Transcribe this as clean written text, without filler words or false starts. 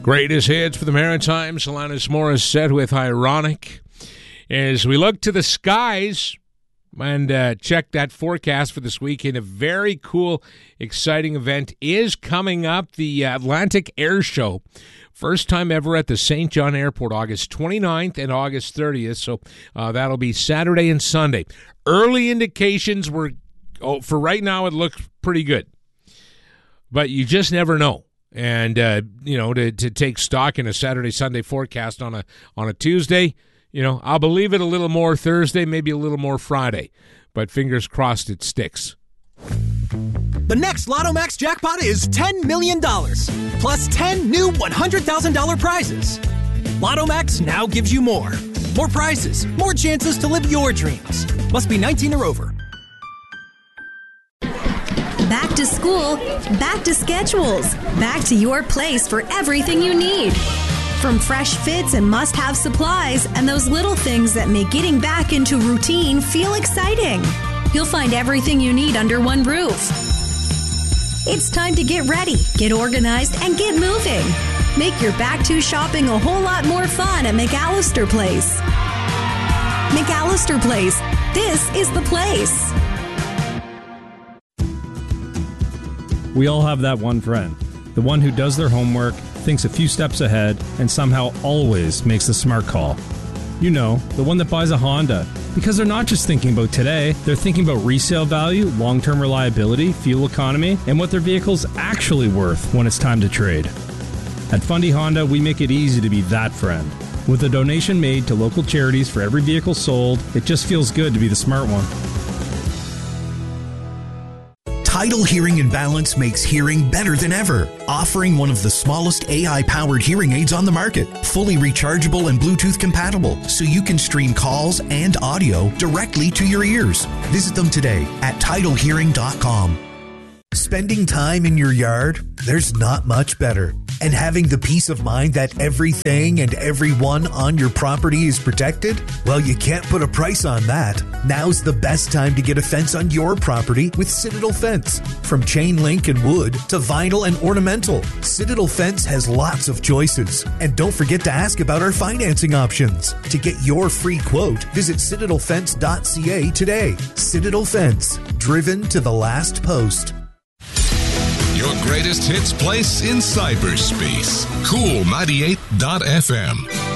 Greatest hits for the Maritimes. Alanis Morissette with Ironic. As we look to the skies and check that forecast for this weekend, a very cool, exciting event is coming up. The Atlantic Air Show. First time ever at the St. John Airport, August 29th and August 30th. So that'll be Saturday and Sunday. Early indications were, for right now, it looks pretty good. But you just never know. And, to take stock in a Saturday, Sunday forecast on a Tuesday, I'll believe it a little more Thursday, maybe a little more Friday. But fingers crossed it sticks. The next Lotto Max jackpot is $10 million, plus 10 new $100,000 prizes. Lotto Max now gives you more. More prizes, more chances to live your dreams. Must be 19 or over. Back to school, back to schedules, back to your place for everything you need. From fresh fits and must-have supplies and those little things that make getting back into routine feel exciting. You'll find everything you need under one roof. It's time to get ready, get organized, and get moving. Make your back-to shopping a whole lot more fun at McAllister Place. McAllister Place. This is the place. We all have that one friend, the one who does their homework, thinks a few steps ahead, and somehow always makes the smart call. You know, the one that buys a Honda. Because they're not just thinking about today, they're thinking about resale value, long-term reliability, fuel economy, and what their vehicle's actually worth when it's time to trade. At Fundy Honda, we make it easy to be that friend. With a donation made to local charities for every vehicle sold, it just feels good to be the smart one. Tidal Hearing and Balance makes hearing better than ever, offering one of the smallest AI-powered hearing aids on the market, fully rechargeable and Bluetooth compatible, so you can stream calls and audio directly to your ears. Visit them today at TidalHearing.com. Spending time in your yard? There's not much better. And having the peace of mind that everything and everyone on your property is protected? Well, you can't put a price on that. Now's the best time to get a fence on your property with Citadel Fence. From chain link and wood to vinyl and ornamental, Citadel Fence has lots of choices. And don't forget to ask about our financing options. To get your free quote, visit citadelfence.ca today. Citadel Fence, driven to the last post. Your greatest hits place in cyberspace. Cool 98.fm.